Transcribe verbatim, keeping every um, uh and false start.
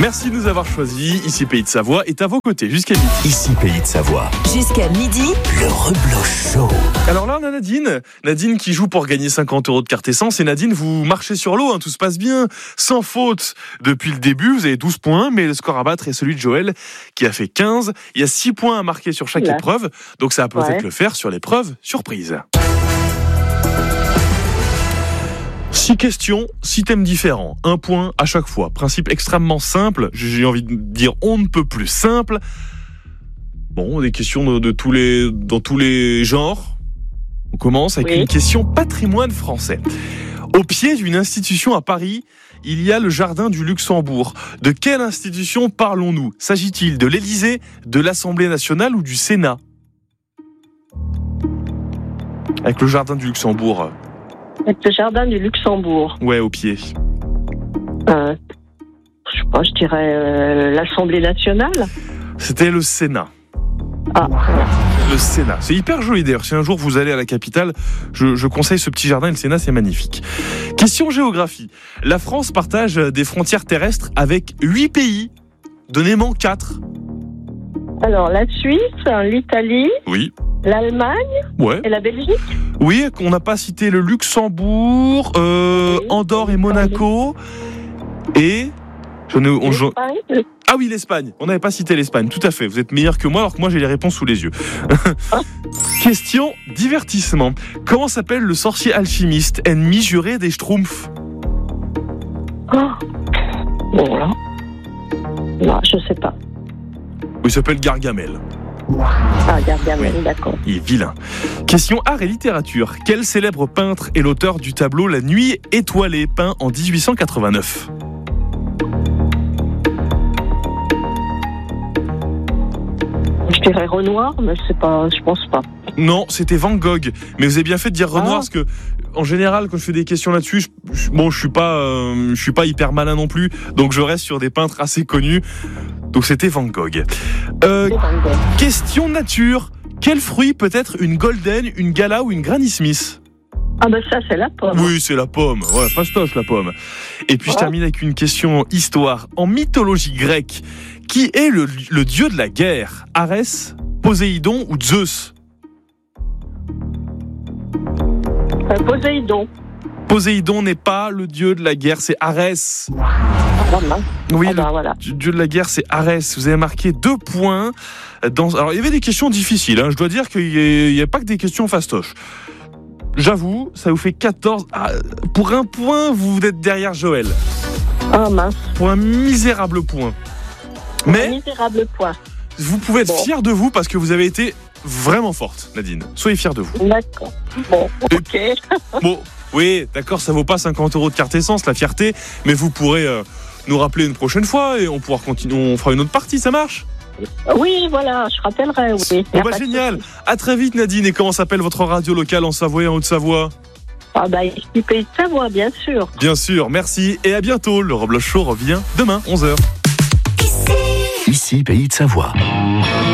Merci de nous avoir choisis. Ici Pays de Savoie est à vos côtés jusqu'à midi. Ici Pays de Savoie. Jusqu'à midi, le Rebloch Show. Alors là, on a Nadine. Nadine qui joue pour gagner cinquante euros de carte essence. Et Nadine, vous marchez sur l'eau, hein, tout se passe bien. Sans faute depuis le début. Vous avez douze points, mais le score à battre est celui de Joël qui a fait quinze. Il y a six points à marquer sur chaque Ouais. épreuve. Donc ça va peut-être Ouais. le faire sur l'épreuve surprise. Six questions, six thèmes différents, un point à chaque fois. Principe extrêmement simple, j'ai envie de dire on ne peut plus simple. Bon, des questions de, de tous les, dans tous les genres. On commence avec Oui. une question patrimoine français. Au pied d'une institution à Paris, il y a le jardin du Luxembourg. De quelle institution parlons-nous ? S'agit-il de l'Élysée, de l'Assemblée nationale ou du Sénat ? Avec le jardin du Luxembourg. Avec le jardin du Luxembourg. Ouais, au pied. Euh, je sais pas, je dirais euh, l'Assemblée nationale. C'était le Sénat. Ah, voilà. Le Sénat. C'est hyper joli d'ailleurs. Si un jour vous allez à la capitale, je, je conseille ce petit jardin. Le Sénat, c'est magnifique. Question géographie. La France partage des frontières terrestres avec huit pays. Donnez-moi quatre. Alors, la Suisse, l'Italie, Oui. l'Allemagne Ouais. et la Belgique. Oui, on n'a pas cité le Luxembourg, euh, Oui. Andorre et Monaco. Et... J'en ai, on- j'en- L'Espagne, le- Ah oui, l'Espagne. On n'avait pas cité l'Espagne. Tout à fait. Vous êtes meilleur que moi, alors que moi, j'ai les réponses sous les yeux. Question divertissement. Comment s'appelle le sorcier alchimiste, ennemi juré des Schtroumpfs ? Oh. Bon, là. Non, je sais pas. Il s'appelle Gargamel. Ah, Gargamel, d'accord. Il est vilain. Question art et littérature. Quel célèbre peintre est l'auteur du tableau La Nuit étoilée, peint en dix-huit cent quatre-vingt-neuf ? Je dirais Renoir, mais c'est pas, je pense pas. Non, c'était Van Gogh. Mais vous avez bien fait de dire Renoir, Ah. parce que, en général, quand je fais des questions là-dessus, je, je- bon, je suis pas, euh, je suis pas hyper malin non plus, donc je reste sur des peintres assez connus. Donc c'était Van Gogh. Euh, C'est Van Gogh. question nature. Quel fruit peut être une golden, une gala ou une Granny Smith ? Ah, ben ça, c'est la pomme. Oui, c'est la pomme. Ouais, fastoche la pomme. Et puis je Ouais. termine avec une question histoire. En mythologie grecque, qui est le, le dieu de la guerre ? Arès, Poséidon ou Zeus ? Euh, Poséidon. Poséidon n'est pas le dieu de la guerre, c'est Arès. Ah, ben, Oui, ah, le ben, voilà. dieu de la guerre, c'est Arès. Vous avez marqué deux points. Dans... Alors, il y avait des questions difficiles. Hein. Je dois dire qu'il n'y a pas que des questions fastoches. J'avoue, ça vous fait quatorze. Ah, pour un point, vous êtes derrière Joël. Ah, mince. Pour un misérable point. Un Mais misérable point. vous pouvez être Bon. fier de vous parce que vous avez été vraiment forte, Nadine. Soyez fiers de vous. D'accord. Bon, ok. Bon, oui, d'accord, ça vaut pas cinquante euros de carte essence, la fierté, mais vous pourrez euh, nous rappeler une prochaine fois et on pourra continuer, on fera une autre partie, ça marche ? Oui, voilà, je rappellerai, oui. Y Bon a bah pas de génial. souci. À très vite, Nadine. Et comment s'appelle votre radio locale en Savoie et en Haute-Savoie ? Ah, bah, ici, Pays de Savoie, bien sûr. Bien sûr, merci et à bientôt. Le Rebloch Show revient demain, onze heures. Ici Pays de Savoie.